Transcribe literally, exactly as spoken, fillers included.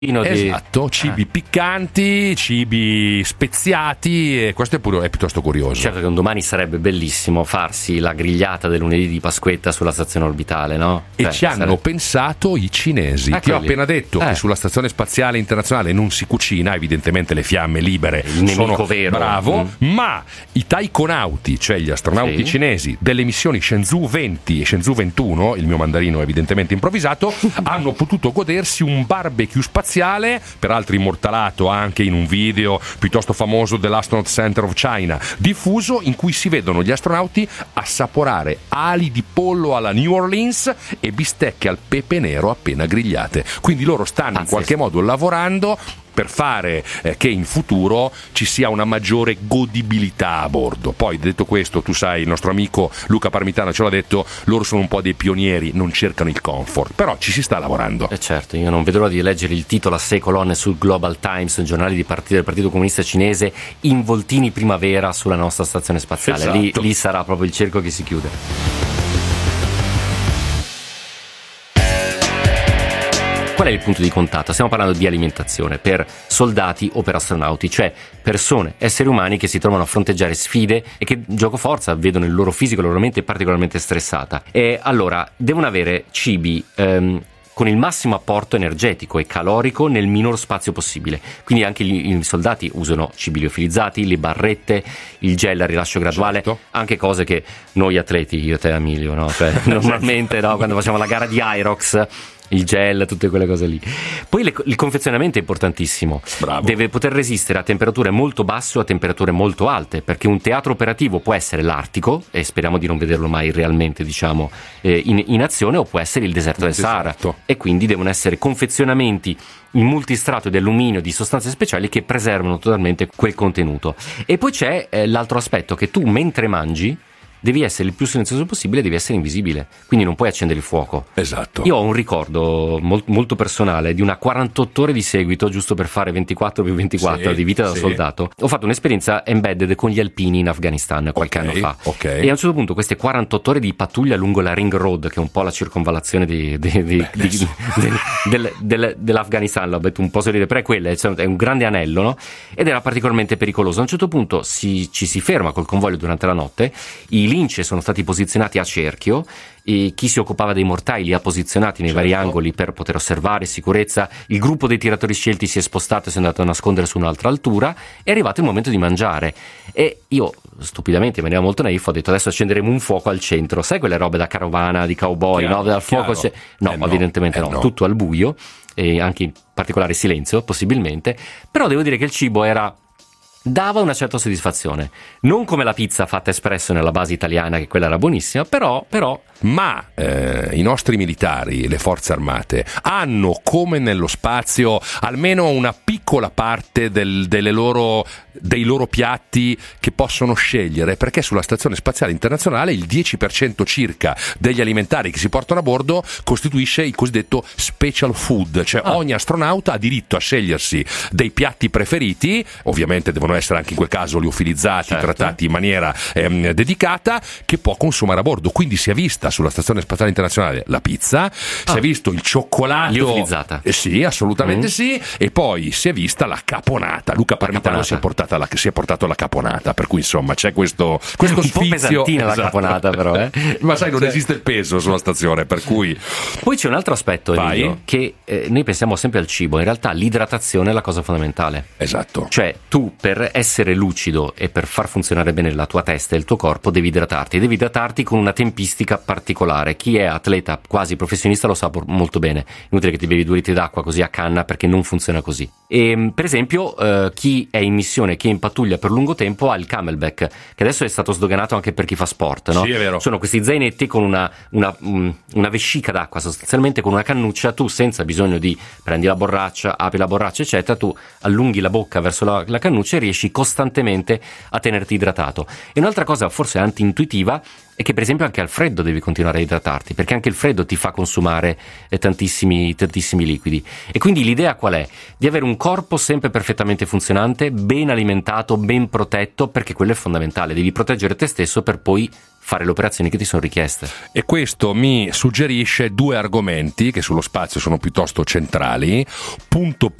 Esatto, cibi ah. piccanti, cibi speziati, e questo è, pure, è piuttosto curioso. Certo che un domani sarebbe bellissimo farsi la grigliata del lunedì di Pasquetta sulla stazione orbitale, no? E Beh, ci hanno sarebbe... pensato i cinesi. Ah, Ti ho quelli. appena detto eh. che sulla stazione spaziale internazionale non si cucina, evidentemente le fiamme libere il sono nemico vero. Bravo, mm. ma i taikonauti, cioè gli astronauti sì. cinesi delle missioni Shenzhou venti e Shenzhou ventuno, il mio mandarino è evidentemente improvvisato, hanno potuto godersi un barbecue spaziale, peraltro immortalato anche in un video piuttosto famoso dell'Astronaut Center of China, diffuso, in cui si vedono gli astronauti assaporare ali di pollo alla New Orleans e bistecche al pepe nero appena grigliate. Quindi loro stanno Pazzesco. in qualche modo lavorando per fare eh, che in futuro ci sia una maggiore godibilità a bordo. Poi, detto questo, tu sai, il nostro amico Luca Parmitano ce l'ha detto, loro sono un po' dei pionieri, non cercano il comfort, però ci si sta lavorando. E eh certo, io non vedo l'ora di leggere il titolo a sei colonne sul Global Times, un giornale di partito del Partito Comunista Cinese, involtini primavera sulla nostra stazione spaziale. Esatto. Lì, lì sarà proprio il cerchio che si chiude. Qual è il punto di contatto? Stiamo parlando di alimentazione per soldati o per astronauti, cioè persone, esseri umani che si trovano a fronteggiare sfide e che gioco forza vedono il loro fisico, la loro mente particolarmente stressata. E allora devono avere cibi ehm, con il massimo apporto energetico e calorico nel minor spazio possibile. Quindi anche gli, i soldati usano cibi liofilizzati, le barrette, il gel a rilascio graduale, certo. Anche cose che noi atleti, io, te e Emilio, no? Cioè, normalmente no, quando facciamo la gara di Aerox, il gel, tutte quelle cose lì. Poi le, il confezionamento è importantissimo. Bravo. Deve poter resistere a temperature molto basse o a temperature molto alte, perché un teatro operativo può essere l'Artico, e speriamo di non vederlo mai realmente, diciamo, eh, in, in azione, o può essere il deserto del Sahara. E quindi devono essere confezionamenti in multistrato di alluminio, di sostanze speciali che preservano totalmente quel contenuto. E poi c'è eh, l'altro aspetto, che tu mentre mangi devi essere il più silenzioso possibile, devi essere invisibile, quindi non puoi accendere il fuoco. Esatto. Io ho un ricordo molt, molto personale di una quarantotto ore di seguito, giusto per fare ventiquattro più ventiquattro sì, di vita da sì. soldato. Ho fatto un'esperienza embedded con gli alpini in Afghanistan qualche okay, anno fa. Okay. E a un certo punto queste quarantotto ore di pattuglia lungo la Ring Road, che è un po' la circonvallazione di, di, di, Beh, di, di, del, del, del, dell'Afghanistan, l'ho detto un po' sorridere, però è quella, è un grande anello, no? Ed era particolarmente pericoloso. A un certo punto si, ci si ferma col convoglio durante la notte, i lince sono stati posizionati a cerchio, e chi si occupava dei mortai li ha posizionati nei certo. vari angoli per poter osservare sicurezza. Il gruppo dei tiratori scelti si è spostato e si è andato a nascondere su un'altra altura. È arrivato il momento di mangiare e io stupidamente, in maniera molto naif, ho detto adesso accenderemo un fuoco al centro, sai quelle robe da carovana di cowboy, chiaro, no? Dal fuoco c'è... no, eh no, evidentemente eh no, no, tutto al buio e anche in particolare silenzio possibilmente, però devo dire che il cibo era dava una certa soddisfazione, non come la pizza fatta espresso nella base italiana, che quella era buonissima, però, però ma eh, i nostri militari, le forze armate, hanno, come nello spazio, almeno una piccola parte del, delle loro, dei loro piatti che possono scegliere, perché sulla stazione spaziale internazionale il dieci per cento circa degli alimentari che si portano a bordo costituisce il cosiddetto special food, cioè ah. ogni astronauta ha diritto a scegliersi dei piatti preferiti, ovviamente devono essere anche in quel caso liofilizzati, certo. trattati in maniera ehm, dedicata, che può consumare a bordo. Quindi si è vista sulla stazione spaziale internazionale la pizza, ah. si è visto il cioccolato liofilizzata, eh sì, assolutamente mm. sì, e poi si è vista la caponata. Luca Parmitano si è, portata la, si è portato la caponata, per cui insomma c'è questo questo un sfizio, po' pesantina esatto. la caponata però eh. ma sai, non cioè... esiste il peso sulla stazione, per cui poi c'è un altro aspetto, Emilio, che eh, noi pensiamo sempre al cibo, in realtà l'idratazione è la cosa fondamentale. Esatto. Cioè tu, per essere lucido e per far funzionare bene la tua testa e il tuo corpo, devi idratarti, devi idratarti con una tempistica particolare. Chi è atleta quasi professionista lo sa molto bene, inutile che ti bevi due litri d'acqua così a canna, perché non funziona così. E, per esempio eh, chi è in missione, chi è in pattuglia per lungo tempo, ha il Camelback, che adesso è stato sdoganato anche per chi fa sport, no? Sì, è vero. Sono questi zainetti con una, una, una vescica d'acqua, sostanzialmente con una cannuccia. Tu, senza bisogno di prendi la borraccia, apri la borraccia eccetera, tu allunghi la bocca verso la, la cannuccia e riesci riesci costantemente a tenerti idratato. E un'altra cosa forse anti-intuitiva è che per esempio anche al freddo devi continuare a idratarti, perché anche il freddo ti fa consumare eh, tantissimi, tantissimi liquidi. E quindi l'idea qual è? Di avere un corpo sempre perfettamente funzionante, ben alimentato, ben protetto, perché quello è fondamentale. Devi proteggere te stesso per poi fare le operazioni che ti sono richieste. E questo mi suggerisce due argomenti che sullo spazio sono piuttosto centrali. Punto